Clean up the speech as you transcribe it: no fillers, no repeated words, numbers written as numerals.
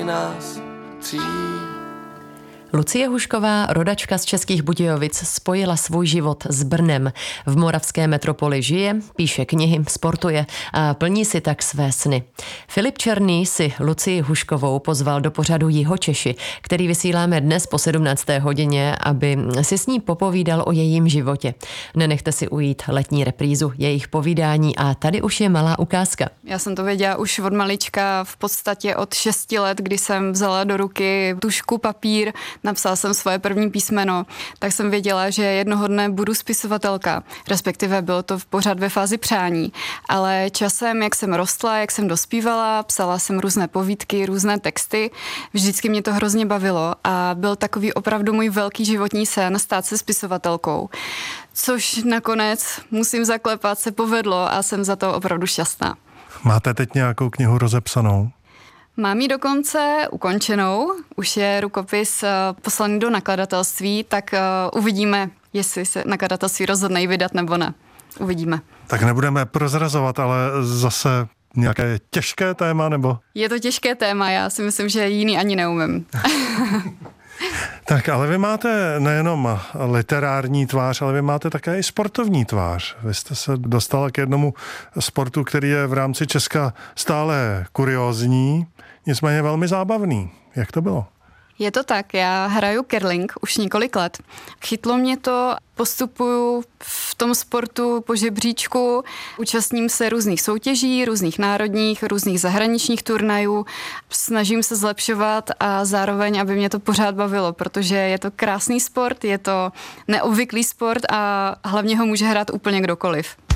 nás tří. Lucie Hušková, rodačka z Českých Budějovic, spojila svůj život s Brnem. V moravské metropoli žije, píše knihy, sportuje a plní si tak své sny. Filip Černý si Lucii Huškovou pozval do pořadu Jihočeši, který vysíláme dnes po 17. hodině, aby si s ní popovídal o jejím životě. Nenechte si ujít letní reprízu jejich povídání a tady už je malá ukázka. Já jsem to věděla už od malička, v podstatě od 6 let, kdy jsem vzala do ruky tužku, papír, napsala jsem svoje první písmeno, tak jsem věděla, že jednoho dne budu spisovatelka, respektive bylo to pořád ve fázi přání, ale časem, jak jsem rostla, jak jsem dospívala, psala jsem různé povídky, různé texty, vždycky mě to hrozně bavilo a byl takový opravdu můj velký životní sen stát se spisovatelkou, což nakonec, musím zaklepat, se povedlo a jsem za to opravdu šťastná. Máte teď nějakou knihu rozepsanou? Mám ji dokonce ukončenou, už je rukopis poslaný do nakladatelství, tak uvidíme, jestli se nakladatelství rozhodne ji vydat nebo ne. Uvidíme. Tak nebudeme prozrazovat, ale zase nějaké těžké téma, nebo? Je to těžké téma, já si myslím, že jiný ani neumím. Tak, ale vy máte nejenom literární tvář, ale vy máte také i sportovní tvář. Vy jste se dostala k jednomu sportu, který je v rámci Česka stále kuriózní, nicméně velmi zábavný. Jak to bylo? Je to tak, já hraju curling už několik let. Chytlo mě to, postupuju v tom sportu po žebříčku, účastním se různých soutěží, různých národních, různých zahraničních turnajů, snažím se zlepšovat a zároveň, aby mě to pořád bavilo, protože je to krásný sport, je to neobvyklý sport a hlavně ho může hrát úplně kdokoliv.